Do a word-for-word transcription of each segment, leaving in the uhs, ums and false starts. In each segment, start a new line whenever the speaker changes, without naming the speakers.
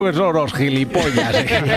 Pues son los gilipollas.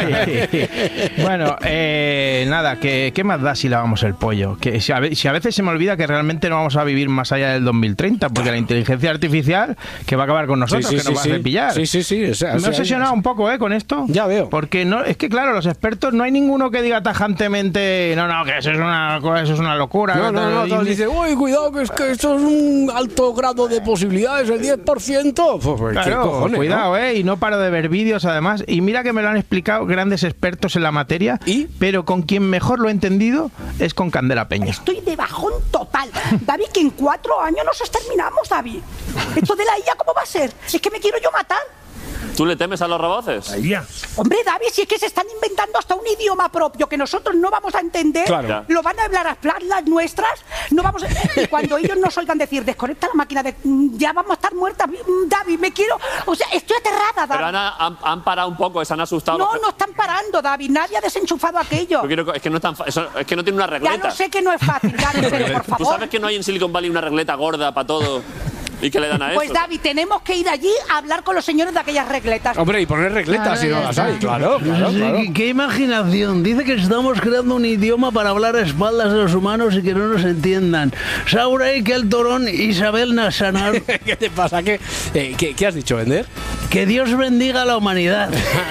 Bueno, eh, nada, ¿qué, ¿qué más da si lavamos el pollo? Que si, a, si a veces se me olvida que realmente no vamos a vivir más allá del dos mil treinta, porque claro, la inteligencia artificial que va a acabar con nosotros, sí, sí, que nos sí, va a cepillar.
Sí, sí, sí. O sea,
me he obsesionado un poco eh, con esto.
Ya veo.
Porque no, es que claro, los expertos, no hay ninguno que diga tajantemente, no, no, que eso es una, eso es una locura.
No, no, no, todos dicen, uy, cuidado, que es que esto es un alto grado de posibilidades, el diez por ciento. Pues,
claro, cojones, cuidado, ¿no? eh, y no paro de ver vídeos además, y mira que me lo han explicado grandes expertos en la materia, ¿y? Pero con quien mejor lo he entendido es con Candela Peña.
Estoy de bajón total. David, que en cuatro años nos exterminamos, David. Esto de la I A, ¿cómo va a ser? Es que me quiero yo matar.
¿Tú le temes a los roboces?
Hombre, David, si es que se están inventando hasta un idioma propio que nosotros no vamos a entender, claro, lo van a hablar a las nuestras, no vamos a... Y cuando ellos nos oigan decir, desconecta la máquina, de... ya vamos a estar muertas, David, me quiero... O sea, estoy aterrada, David.
Pero Ana, han, han parado un poco, se han asustado.
No, no están parando, David, nadie ha desenchufado aquello.
Quiero... Es, que no es, tan fa... Eso... es que no tiene una regleta.
Ya no sé que no es fácil, David, pero por favor.
¿Tú sabes que no hay en Silicon Valley una regleta gorda para todo? ¿Y qué le dan a eso?
Pues David, tenemos que ir allí a hablar con los señores de aquellas regletas.
Hombre, y poner regletas claro, si no las hay. Claro, claro,
sí,
claro.
¿Qué, qué imaginación. Dice que estamos creando un idioma para hablar a espaldas de los humanos y que no nos entiendan. Saurey, que el Torón, Isabel Nasanar.
¿Qué te pasa? ¿Qué, eh, ¿qué, ¿Qué has dicho, Ender?
Que Dios bendiga a la humanidad.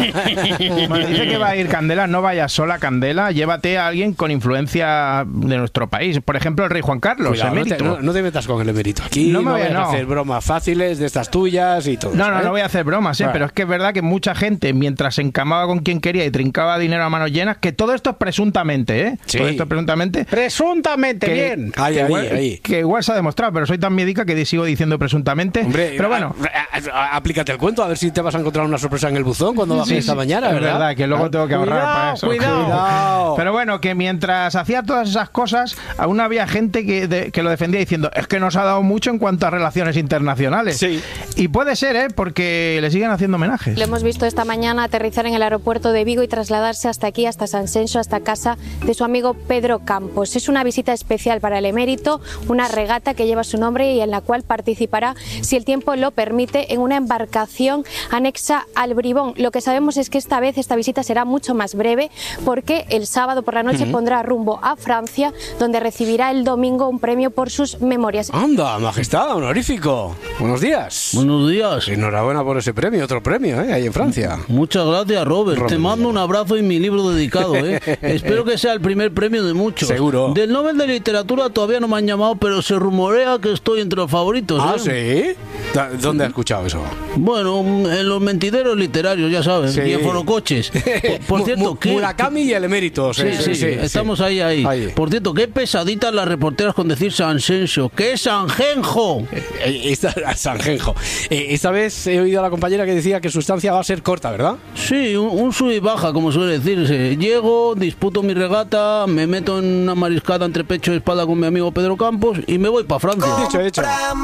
Bueno, dice que va a ir Candela, no vayas sola, Candela, llévate a alguien con influencia de nuestro país. Por ejemplo, el rey Juan Carlos,
Cuidado,
emérito.
No te, no, no te metas con el emérito. Aquí no, me no voy a hacer bromas fáciles de estas tuyas y todo.
No, no,
¿eh?
no voy a hacer bromas, ¿eh? Bueno. Pero es que es verdad que mucha gente, mientras se encamaba con quien quería y trincaba dinero a manos llenas, que todo esto es presuntamente, ¿eh?
Sí.
Todo esto es presuntamente.
Presuntamente,
que,
bien.
Que,
ahí,
igual,
ahí, ahí.
que igual se ha demostrado, pero soy tan médica que sigo diciendo presuntamente.
Hombre,
pero bueno.
A, a, a, aplícate el cuento, a ver si te vas a encontrar una sorpresa en el buzón cuando bajes sí, esta mañana,
es
¿verdad?
Es verdad, que luego
ah,
tengo que ahorrar
cuidado,
para eso.
Cuidado, cuidado.
Pero bueno, que mientras hacía todas esas cosas, aún había gente que, de, que lo defendía diciendo, es que nos ha dado mucho en cuanto a relaciones internacionales.
Sí.
Y puede ser, ¿eh? Porque le siguen haciendo homenajes.
Lo hemos visto esta mañana aterrizar en el aeropuerto de Vigo y trasladarse hasta aquí, hasta San Senso, hasta casa de su amigo Pedro Campos. Es una visita especial para el emérito, una regata que lleva su nombre y en la cual participará, si el tiempo lo permite, en una embarcación anexa al Bribón. Lo que sabemos es que esta vez esta visita será mucho más breve, porque el sábado por la noche uh-huh. pondrá rumbo a Francia, donde recibirá el domingo un premio por sus memorias.
¡Anda, majestad, honorífico! Buenos días.
Buenos días.
Enhorabuena por ese premio, otro premio, ¿eh? Ahí en Francia.
Muchas gracias, Robert. Robert. Te mando un abrazo y mi libro dedicado, ¿eh? Espero que sea el primer premio de muchos.
Seguro.
Del Nobel de Literatura todavía no me han llamado, pero se rumorea que estoy entre los favoritos.
¿Ah,
¿eh?
sí? ¿Dónde has escuchado eso?
Bueno, en los mentideros literarios, ya sabes, sí. Y en forocoches. Por, por cierto, ¿qué?
Murakami y el emérito.
Sí, sí, sí, sí, estamos sí. Ahí, ahí, ahí. Por cierto, qué pesaditas las reporteras con decir Sansenso. ¿Qué es Sanjenjo?
Esta, Sanjenjo. Eh, esta vez he oído a la compañera que decía que su estancia va a ser corta, ¿verdad?
Sí, un, un sub y baja, como suele decirse. Llego, disputo mi regata, me meto en una mariscada entre pecho y espalda con mi amigo Pedro Campos y me voy para Francia.
Dicho, hecho.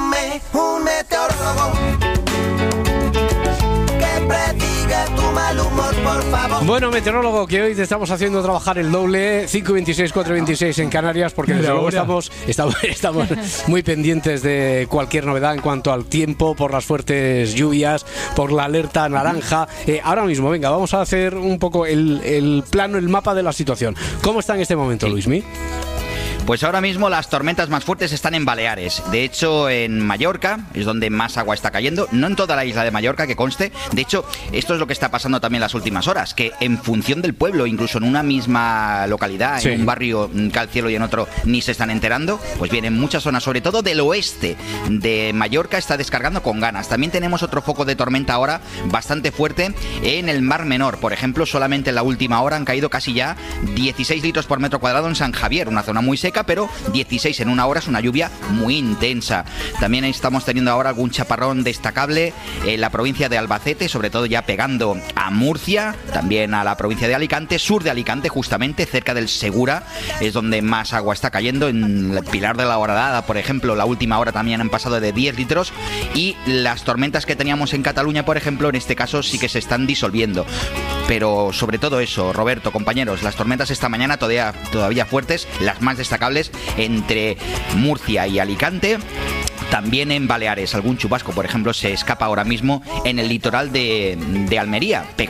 Un meteorólogo que prediga tu mal humor, por favor.
Bueno, meteorólogo, que hoy te estamos haciendo trabajar el doble, cinco veintiséis, cuatro veintiséis en Canarias, porque desde luego estamos, estamos, estamos muy pendientes de cualquier novedad en cuanto al tiempo, por las fuertes lluvias, por la alerta naranja. Eh, ahora mismo, venga, vamos a hacer un poco el, el plano, el mapa de la situación. ¿Cómo está en este momento, Luismi?
Pues ahora mismo las tormentas más fuertes están en Baleares. De hecho, en Mallorca es donde más agua está cayendo. No en toda la isla de Mallorca, que conste. De hecho, esto es lo que está pasando también las últimas horas. Que en función del pueblo, incluso en una misma localidad, sí. en un barrio cae el cielo y en otro ni se están enterando, pues bien, en muchas zonas, sobre todo del oeste de Mallorca, está descargando con ganas. También tenemos otro foco de tormenta ahora bastante fuerte en el Mar Menor. Por ejemplo, solamente en la última hora han caído casi ya dieciséis litros por metro cuadrado en San Javier, una zona muy seca, pero dieciséis en una hora es una lluvia muy intensa. También estamos teniendo ahora algún chaparrón destacable en la provincia de Albacete, sobre todo ya pegando a Murcia, también a la provincia de Alicante, sur de Alicante, justamente cerca del Segura, es donde más agua está cayendo. En el Pilar de la Horadada, por ejemplo, la última hora también han pasado de diez litros, y las tormentas que teníamos en Cataluña, por ejemplo, en este caso sí que se están disolviendo. Pero sobre todo eso, Roberto, compañeros, las tormentas esta mañana todavía, todavía fuertes, las más destacables entre Murcia y Alicante, también en Baleares. Algún chubasco, por ejemplo, se escapa ahora mismo en el litoral de, de Almería,